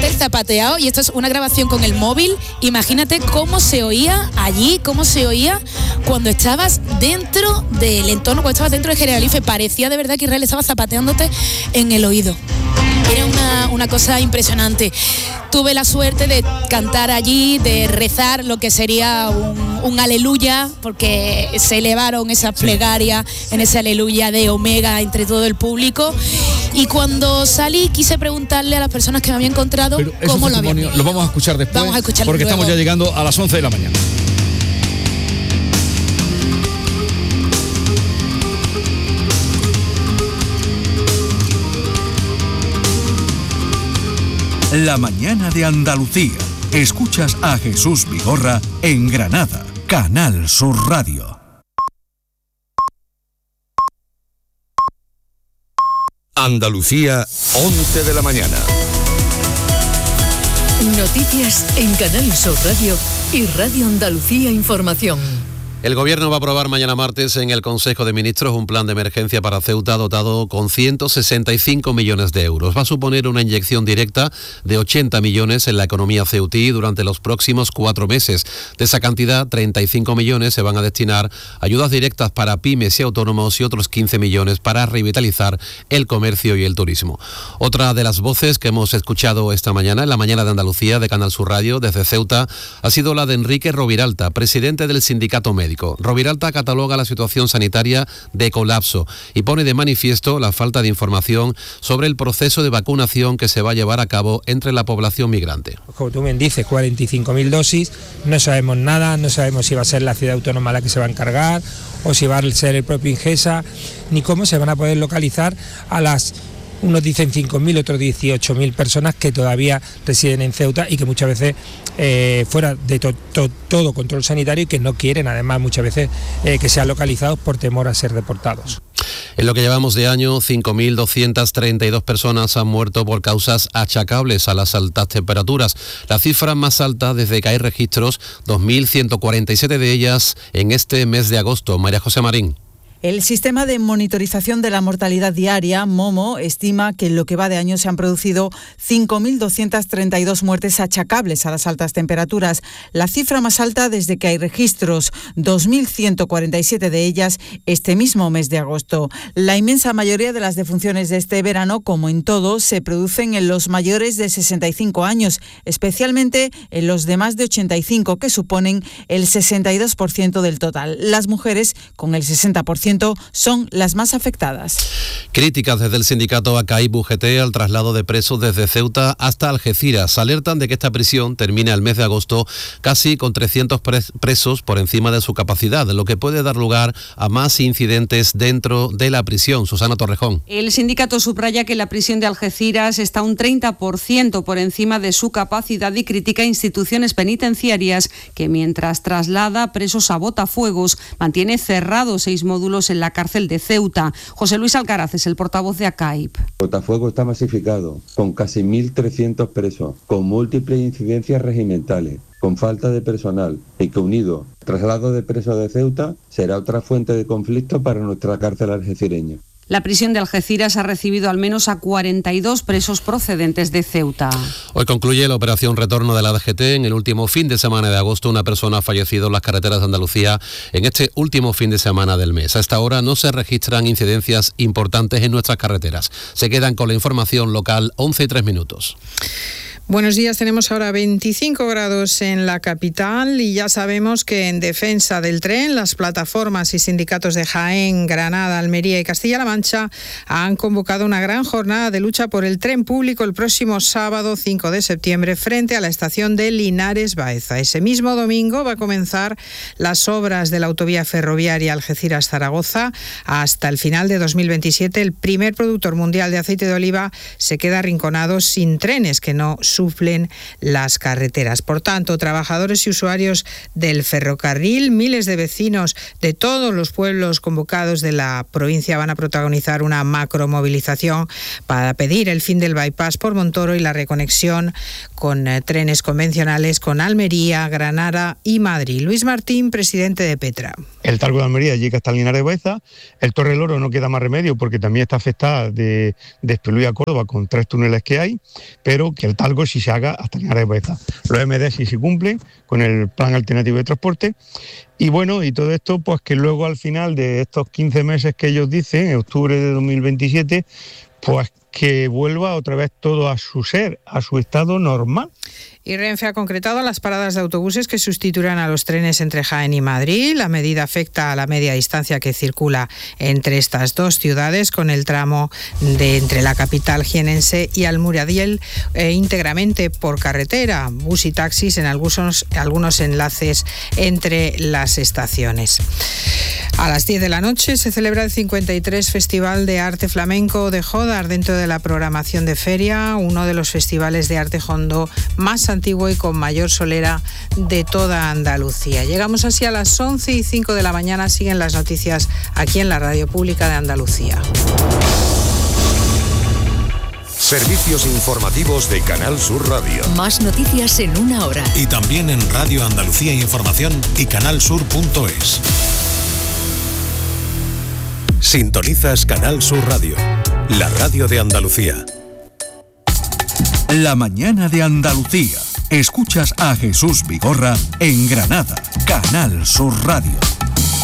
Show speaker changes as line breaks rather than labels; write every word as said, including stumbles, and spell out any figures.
el zapateado, y esto es una grabación con el móvil. Imagínate cómo se oía allí, cómo se oía cuando estabas dentro del entorno, cuando estabas dentro de Generalife. Parecía de verdad que Israel estaba zapateándote en el oído. Era una, una cosa impresionante. Tuve la suerte de cantar allí, de rezar lo que sería un, un aleluya, porque se elevaron esas plegarias en ese aleluya de Omega entre todo el público. Y cuando salí quise preguntarle a las personas que me habían encontrado cómo lo habían vivido.
Lo vamos a escuchar después,
vamos a escucharlo
porque
luego.
Estamos ya llegando a las once de la mañana.
La mañana de Andalucía. Escuchas a Jesús Vigorra en Granada, Canal Sur Radio.
Andalucía, once de la mañana.
Noticias en Canal Sur Radio y Radio Andalucía Información.
El Gobierno va a aprobar mañana martes en el Consejo de Ministros un plan de emergencia para Ceuta dotado con ciento sesenta y cinco millones de euros. Va a suponer una inyección directa de ochenta millones en la economía ceutí durante los próximos cuatro meses. De esa cantidad, treinta y cinco millones se van a destinar a ayudas directas para pymes y autónomos y otros quince millones para revitalizar el comercio y el turismo. Otra de las voces que hemos escuchado esta mañana, en la mañana de Andalucía de Canal Sur Radio, desde Ceuta, ha sido la de Enrique Roviralta, presidente del Sindicato Médico. Roviralta cataloga la situación sanitaria de colapso y pone de manifiesto la falta de información sobre el proceso de vacunación que se va a llevar a cabo entre la población migrante.
Como tú me dices, cuarenta y cinco mil dosis, no sabemos nada, no sabemos si va a ser la ciudad autónoma la que se va a encargar o si va a ser el propio Ingesa, ni cómo se van a poder localizar a las... Unos dicen cinco mil, otros dieciocho mil personas que todavía residen en Ceuta y que muchas veces eh, fuera de to, to, todo control sanitario y que no quieren además muchas veces eh, que sean localizados por temor a ser deportados.
En lo que llevamos de año, cinco mil doscientas treinta y dos personas han muerto por causas achacables a las altas temperaturas. La cifra más alta desde que hay registros, dos mil ciento cuarenta y siete de ellas en este mes de agosto. María José Marín.
El sistema de monitorización de la mortalidad diaria, MOMO, estima que en lo que va de año se han producido cinco mil doscientas treinta y dos muertes achacables a las altas temperaturas, la cifra más alta desde que hay registros, dos mil ciento cuarenta y siete de ellas este mismo mes de agosto. La inmensa mayoría de las defunciones de este verano, como en todo, se producen en los mayores de sesenta y cinco años, especialmente en los de más de ochenta y cinco, que suponen el sesenta y dos por ciento del total. Las mujeres, con el sesenta por ciento, son las más afectadas.
Críticas desde el sindicato A C A I B U G T al traslado de presos desde Ceuta hasta Algeciras. Alertan de que esta prisión termine al mes de agosto casi con trescientos presos por encima de su capacidad, lo que puede dar lugar a más incidentes dentro de la prisión. Susana Torrejón.
El sindicato subraya que la prisión de Algeciras está un treinta por ciento por encima de su capacidad y critica instituciones penitenciarias que, mientras traslada presos a botafuegos, mantiene cerrados seis módulos en la cárcel de Ceuta. José Luis Alcaraz es el portavoz de A C A I B.
Botafuego está masificado, con casi mil trescientos presos, con múltiples incidencias regimentales, con falta de personal y que unido al traslado de presos de Ceuta será otra fuente de conflicto para nuestra cárcel algecireña.
La prisión de Algeciras ha recibido al menos a cuarenta y dos presos procedentes de Ceuta.
Hoy concluye la operación Retorno de la D G T. En el último fin de semana de agosto, una persona ha fallecido en las carreteras de Andalucía en este último fin de semana del mes. A esta hora no se registran incidencias importantes en nuestras carreteras. Se quedan con la información local, once y tres minutos.
Buenos días, tenemos ahora veinticinco grados en la capital y ya sabemos que en defensa del tren, las plataformas y sindicatos de Jaén, Granada, Almería y Castilla-La Mancha han convocado una gran jornada de lucha por el tren público el próximo sábado cinco de septiembre frente a la estación de Linares Baeza. Ese mismo domingo va a comenzar las obras de la autovía ferroviaria Algeciras-Zaragoza. Hasta el final de dos mil veintisiete, el primer productor mundial de aceite de oliva se queda arrinconado sin trenes que no suplen las carreteras. Por tanto, trabajadores y usuarios del ferrocarril, miles de vecinos de todos los pueblos convocados de la provincia van a protagonizar una macromovilización para pedir el fin del bypass por Montoro y la reconexión con eh, trenes convencionales con Almería, Granada y Madrid. Luis Martín, presidente de Petra.
El Talgo de Almería llega hasta Linares Baeza, el Torre del Oro no queda más remedio porque también está afectada de, de Espelú a Córdoba con tres túneles que hay, pero que el Talgo luego si se haga hasta Linares de Baeza. Los M D si se cumplen con el plan alternativo de transporte. Y bueno, y todo esto, pues que luego al final de estos quince meses que ellos dicen, en octubre de dos mil veintisiete, pues que vuelva otra vez todo a su ser, a su estado normal.
Y Renfe ha concretado las paradas de autobuses que sustituirán a los trenes entre Jaén y Madrid. La medida afecta a la media distancia que circula entre estas dos ciudades, con el tramo de entre la capital jienense y Almuradiel eh, íntegramente por carretera, bus y taxis en algunos, algunos enlaces entre las estaciones. A las diez de la noche se celebra el cincuenta y tres Festival de Arte Flamenco de Jódar dentro de la programación de feria, uno de los festivales de arte jondo más antiguo y con mayor solera de toda Andalucía. Llegamos así a las once y cinco de la mañana. Siguen las noticias aquí en la Radio Pública de Andalucía.
Servicios informativos de Canal Sur Radio.
Más noticias en una hora.
Y también en Radio Andalucía Información y canalsur punto es. Sintonizas Canal Sur Radio, la radio de Andalucía.
La mañana de Andalucía. Escuchas a Jesús Vigorra en Granada, Canal Sur Radio.